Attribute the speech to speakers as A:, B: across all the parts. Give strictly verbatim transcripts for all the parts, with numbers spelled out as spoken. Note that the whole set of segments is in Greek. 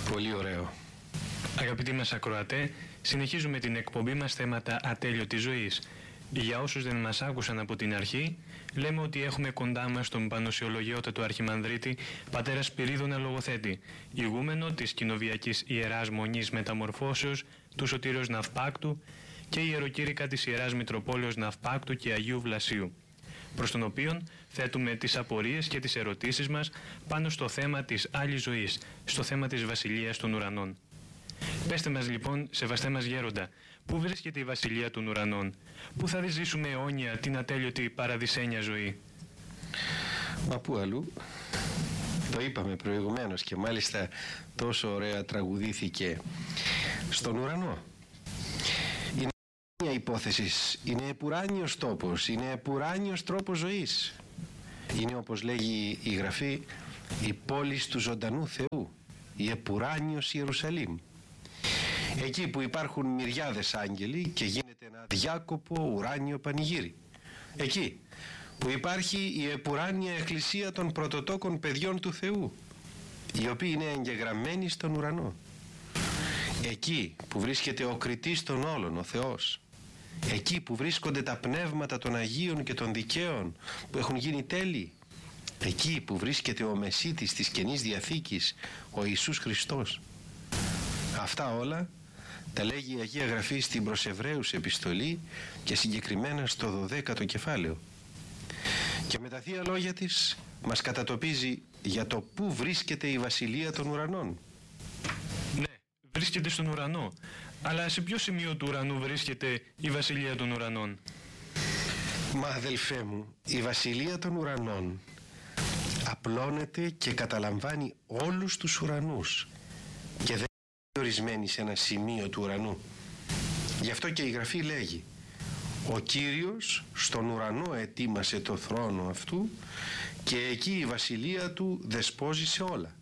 A: Πολύ ωραίο.
B: Αγαπητοί μας ακροατέ, συνεχίζουμε την εκπομπή μας θέματα ατέλειωτης ζωής. Για όσους δεν μας άκουσαν από την αρχή, λέμε ότι έχουμε κοντά μας τον Πανοσιολογιότατο Αρχιμανδρίτη πατέρα Σπυρίδωνα Λογοθέτη, ηγούμενο της Κοινοβιακής Ιεράς Μονής Μεταμορφώσεως του Σωτήριος Ναυπάκτου και ιεροκήρυκα της Ιεράς Μητροπόλεως Ναυπάκτου και Αγίου Βλασίου, προς τον οποίον θέτουμε τις απορίες και τις ερωτήσεις μας πάνω στο θέμα της άλλης ζωής, στο θέμα της Βασιλείας των Ουρανών. Πέστε μας λοιπόν, σεβαστέ μας γέροντα, πού βρίσκεται η Βασιλεία των Ουρανών, πού θα ζήσουμε αιώνια την ατέλειωτη παραδεισένια ζωή?
A: Μα πού αλλού? Το είπαμε προηγουμένως και μάλιστα τόσο ωραία τραγουδήθηκε. Στον ουρανό. Είναι μια υπόθεση, είναι επουράνιος τόπος, είναι επουράνιος τρόπος ζωής. Είναι, όπως λέγει η Γραφή, η πόλη του ζωντανού Θεού, η επουράνιος Ιερουσαλήμ. Εκεί που υπάρχουν μυριάδες άγγελοι και γίνεται ένα διάκοπο ουράνιο πανηγύρι. Εκεί που υπάρχει η επουράνια εκκλησία των πρωτοτόκων παιδιών του Θεού, οι οποίοι είναι εγγεγραμμένοι στον ουρανό. Εκεί που βρίσκεται ο κριτής των όλων, ο Θεός. Εκεί που βρίσκονται τα πνεύματα των Αγίων και των δικαίων που έχουν γίνει τέλειοι. Εκεί που βρίσκεται ο Μεσίτης της Καινής Διαθήκης, ο Ιησούς Χριστός. Αυτά όλα τα λέγει η Αγία Γραφή στην προς Εβραίους επιστολή και συγκεκριμένα στο δωδέκατο κεφάλαιο. Και με τα θεία λόγια της μας κατατοπίζει για το πού βρίσκεται η Βασιλεία των Ουρανών.
B: Ναι, βρίσκεται στον ουρανό. Αλλά σε ποιο σημείο του ουρανού βρίσκεται η Βασιλεία των Ουρανών?
A: Μα αδελφέ μου, η Βασιλεία των Ουρανών απλώνεται και καταλαμβάνει όλους τους ουρανούς και δεν είναι ορισμένη σε ένα σημείο του ουρανού. Γι' αυτό και η Γραφή λέγει: ο Κύριος στον ουρανό ετοίμασε το θρόνο αυτού και εκεί η βασιλεία του δεσπόζει σε όλα.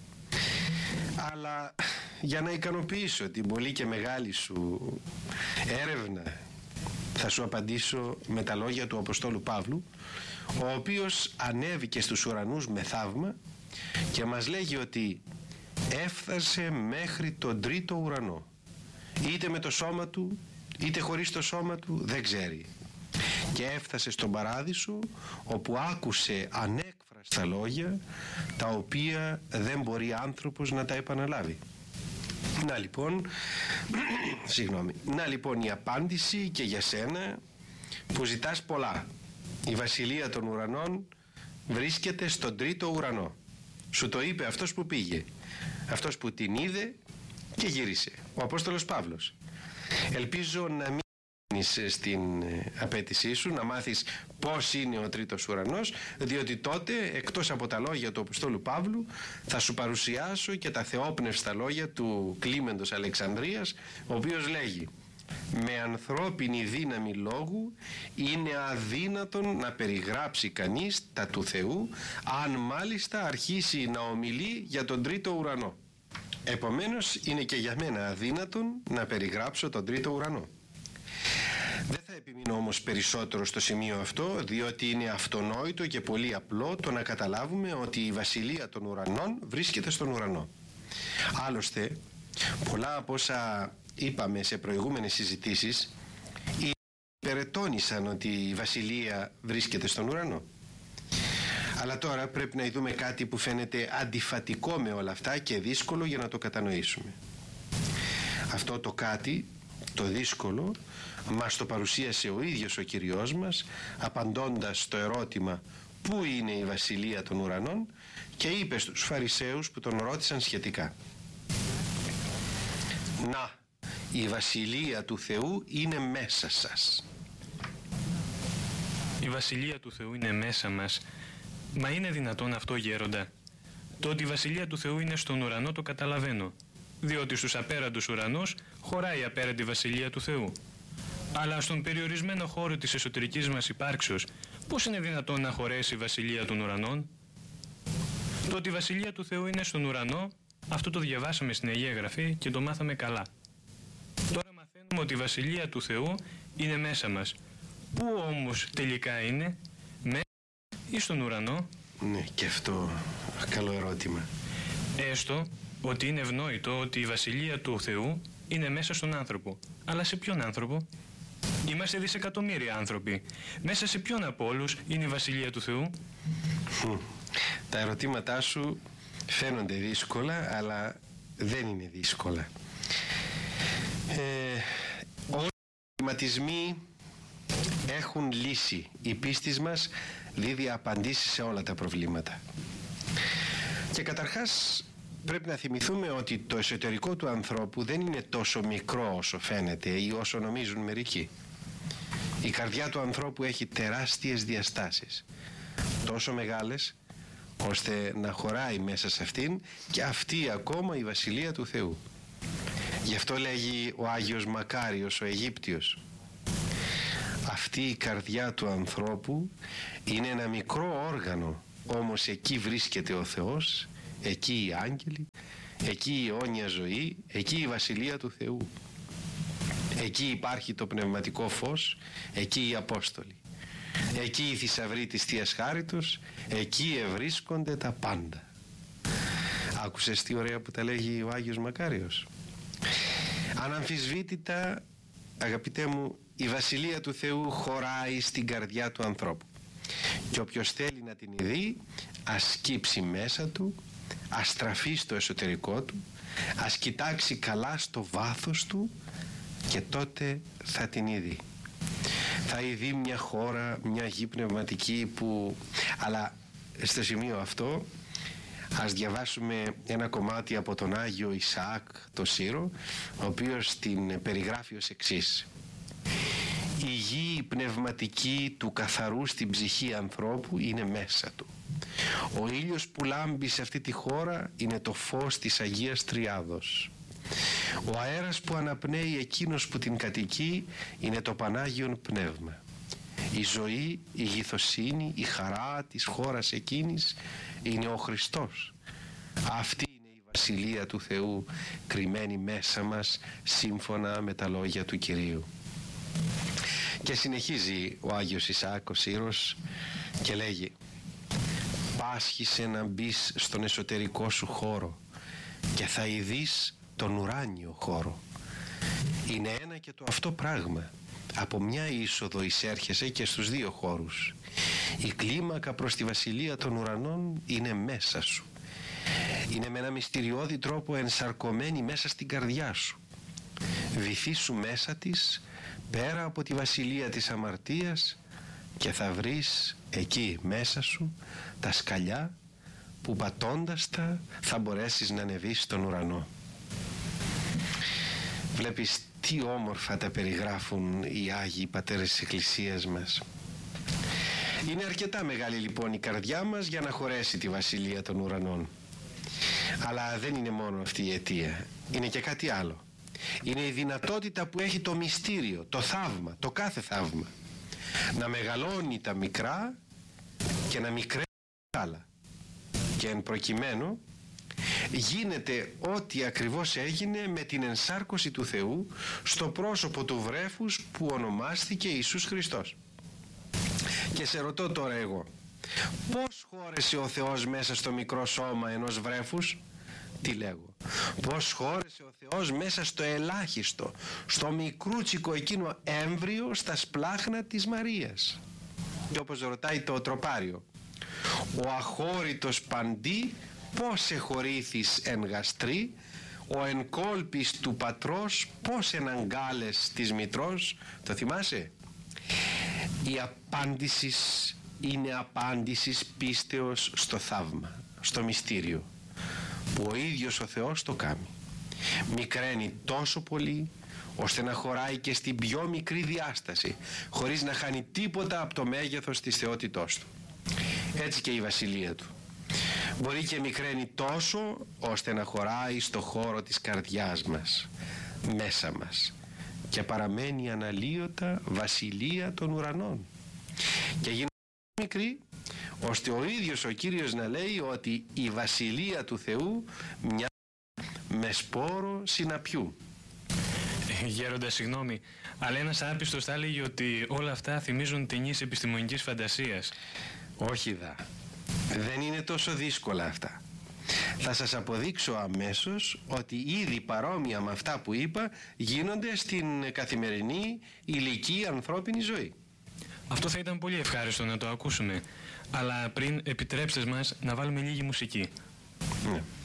A: Αλλά για να ικανοποιήσω την πολύ και μεγάλη σου έρευνα, θα σου απαντήσω με τα λόγια του Αποστόλου Παύλου, ο οποίος ανέβηκε στους ουρανούς με θαύμα και μας λέγει ότι έφτασε μέχρι τον τρίτο ουρανό, είτε με το σώμα του είτε χωρίς το σώμα του, δεν ξέρει, και έφτασε στον Παράδεισο, όπου άκουσε ανέκφραστα λόγια τα οποία δεν μπορεί άνθρωπος να τα επαναλάβει. Να λοιπόν συγγνώμη, να λοιπόν η απάντηση και για σένα που ζητάς πολλά. Η Βασιλεία των Ουρανών βρίσκεται στον τρίτο ουρανό. Σου το είπε αυτός που πήγε, αυτός που την είδε και γύρισε, ο Απόστολος Παύλος. Ελπίζω να μην μείνεις στην απέτησή σου, να μάθεις πώς είναι ο τρίτος ουρανός, διότι τότε, εκτός από τα λόγια του Αποστόλου Παύλου, θα σου παρουσιάσω και τα θεόπνευστα λόγια του Κλίμεντος Αλεξανδρίας, ο οποίος λέγει: με ανθρώπινη δύναμη λόγου είναι αδύνατον να περιγράψει κανείς τα του Θεού, αν μάλιστα αρχίσει να ομιλεί για τον τρίτο ουρανό. Επομένως είναι και για μένα αδύνατον να περιγράψω τον τρίτο ουρανό. Δεν θα επιμείνω όμως περισσότερο στο σημείο αυτό, διότι είναι αυτονόητο και πολύ απλό το να καταλάβουμε ότι η Βασιλεία των Ουρανών βρίσκεται στον ουρανό. Άλλωστε, πολλά από όσα είπαμε σε προηγούμενες συζητήσεις υπερετώνησαν ότι η Βασιλεία βρίσκεται στον ουρανό. Αλλά τώρα πρέπει να δούμε κάτι που φαίνεται αντιφατικό με όλα αυτά και δύσκολο για να το κατανοήσουμε. Αυτό το κάτι, το δύσκολο, μας το παρουσίασε ο ίδιος ο Κυριός μας, απαντώντας στο ερώτημα «Πού είναι η Βασιλεία των Ουρανών?» και είπε στους Φαρισαίους που τον ρώτησαν σχετικά: «Να, η Βασιλεία του Θεού είναι μέσα σας».
B: Η Βασιλεία του Θεού είναι μέσα μας. Μα είναι δυνατόν αυτό, γέροντα? Το ότι η Βασιλεία του Θεού είναι στον ουρανό το καταλαβαίνω, διότι στους απέραντους ουρανούς χωράει η απέραντη Βασιλεία του Θεού. Αλλά στον περιορισμένο χώρο της εσωτερικής μας υπάρξεως, πώς είναι δυνατόν να χωρέσει η Βασιλεία των Ουρανών? Το ότι η Βασιλεία του Θεού είναι στον ουρανό, αυτό το διαβάσαμε στην Αγία Γραφή και το μάθαμε καλά. Τώρα μαθαίνουμε ότι η Βασιλεία του Θεού είναι μέσα μας. Πού όμως τελικά είναι? Μέσα ή στον ουρανό?
A: Ναι, και αυτό καλό ερώτημα.
B: Έστω ότι είναι ευνόητο ότι η Βασιλεία του Θεού είναι μέσα στον άνθρωπο. Αλλά σε ποιον άνθρωπο? Είμαστε δισεκατομμύρια άνθρωποι. Μέσα σε ποιον από όλους είναι η Βασιλεία του Θεού?
A: Τα ερωτήματά σου φαίνονται δύσκολα, αλλά δεν είναι δύσκολα. Ε, όλοι οι προβληματισμοί έχουν λύση. Η πίστη μας δίδει απαντήσεις σε όλα τα προβλήματα. Και καταρχάς πρέπει να θυμηθούμε ότι το εσωτερικό του ανθρώπου δεν είναι τόσο μικρό όσο φαίνεται ή όσο νομίζουν μερικοί. Η καρδιά του ανθρώπου έχει τεράστιες διαστάσεις, τόσο μεγάλες ώστε να χωράει μέσα σε αυτήν και αυτή ακόμα η Βασιλεία του Θεού. Γι' αυτό λέγει ο Άγιος Μακάριος ο Αιγύπτιος: αυτή η καρδιά του ανθρώπου είναι ένα μικρό όργανο, όμως εκεί βρίσκεται ο Θεός, εκεί οι άγγελοι, εκεί η αιώνια ζωή, εκεί η Βασιλεία του Θεού. Εκεί υπάρχει το πνευματικό φως, εκεί οι Απόστολοι, εκεί οι θησαυροί της Θείας Χάριτος, εκεί ευρίσκονται τα πάντα. Άκουσες τι ωραία που τα λέγει ο Άγιος Μακάριος? Αναμφισβήτητα, αγαπητέ μου, η Βασιλεία του Θεού χωράει στην καρδιά του ανθρώπου και όποιος θέλει να την δει ας σκύψει μέσα του, ας στραφεί στο εσωτερικό του, ας κοιτάξει καλά στο βάθος του και τότε θα την είδει. Θα είδει μια χώρα, μια γη πνευματική που... Αλλά στο σημείο αυτό ας διαβάσουμε ένα κομμάτι από τον Άγιο Ισαάκ το Σύρο, ο οποίος την περιγράφει ως εξής: η γη πνευματική του καθαρού στην ψυχή ανθρώπου είναι μέσα του. Ο ήλιος που λάμπει σε αυτή τη χώρα είναι το φως της Αγίας Τριάδος. Ο αέρας που αναπνέει εκείνος που την κατοικεί είναι το Πανάγιον Πνεύμα. Η ζωή, η γηθοσύνη, η χαρά της χώρας εκείνης είναι ο Χριστός. Αυτή είναι η Βασιλεία του Θεού κρυμμένη μέσα μας σύμφωνα με τα λόγια του Κυρίου. Και συνεχίζει ο Άγιος Ισαάκ ο Σύρος και λέγει: πάσχισε να μπεις στον εσωτερικό σου χώρο και θα ειδείς τον ουράνιο χώρο. Είναι ένα και το αυτό πράγμα. Από μια είσοδο εισέρχεσαι και στους δύο χώρους. Η κλίμακα προς τη Βασιλεία των Ουρανών είναι μέσα σου. Είναι με ένα μυστηριώδη τρόπο ενσαρκωμένη μέσα στην καρδιά σου. Βυθίσου μέσα της, πέρα από τη Βασιλεία της αμαρτίας, και θα βρεις εκεί μέσα σου τα σκαλιά που πατώντας τα θα μπορέσεις να ανεβείς στον ουρανό. Βλέπεις τι όμορφα τα περιγράφουν οι Άγιοι Πατέρες της Εκκλησίας μας. Είναι αρκετά μεγάλη λοιπόν η καρδιά μας για να χωρέσει τη Βασιλεία των Ουρανών. Αλλά δεν είναι μόνο αυτή η αιτία, είναι και κάτι άλλο. Είναι η δυνατότητα που έχει το μυστήριο, το θαύμα, το κάθε θαύμα. Να μεγαλώνει τα μικρά και να μικραίνει τα άλλα. Και εν προκειμένου γίνεται ό,τι ακριβώς έγινε με την ενσάρκωση του Θεού στο πρόσωπο του βρέφους που ονομάστηκε Ιησούς Χριστός. Και σε ρωτώ τώρα εγώ, πώς χώρεσε ο Θεός μέσα στο μικρό σώμα ενός βρέφους? Τι λέγω? Πώς χώρεσε ο Θεός μέσα στο ελάχιστο, στο μικρούτσικο εκείνο έμβριο στα σπλάχνα της Μαρίας? Και όπως ρωτάει το τροπάριο, ο αχώρητος παντί πώς εχωρήθης εν γαστρή, ο εν κόλπης του πατρός πώς εν αγκάλες της μητρός? Το θυμάσαι? Η απάντηση είναι απάντηση πίστεως στο θαύμα, στο μυστήριο που ο ίδιος ο Θεός το κάνει. Μικραίνει τόσο πολύ ώστε να χωράει και στην πιο μικρή διάσταση χωρίς να χάνει τίποτα από το μέγεθος της θεότητός του. Έτσι και η Βασιλεία του μπορεί και μικραίνει τόσο ώστε να χωράει στο χώρο της καρδιάς μας, μέσα μας, και παραμένει αναλύωτα Βασιλεία των Ουρανών και γίνεται μικρή ώστε ο ίδιος ο Κύριος να λέει ότι η Βασιλεία του Θεού μοιάζει με σπόρο συναπιού.
B: Γέροντα, συγγνώμη, αλλά ένας άπιστος θα έλεγε ότι όλα αυτά θυμίζουν ταινίες επιστημονικής φαντασίας.
A: Όχι δα, δεν είναι τόσο δύσκολα αυτά. Θα σας αποδείξω αμέσως ότι ήδη παρόμοια με αυτά που είπα γίνονται στην καθημερινή ηλική ανθρώπινη ζωή.
B: Αυτό θα ήταν πολύ ευχάριστο να το ακούσουμε. Αλλά πριν επιτρέψτε μας να βάλουμε λίγη μουσική.
A: Ναι.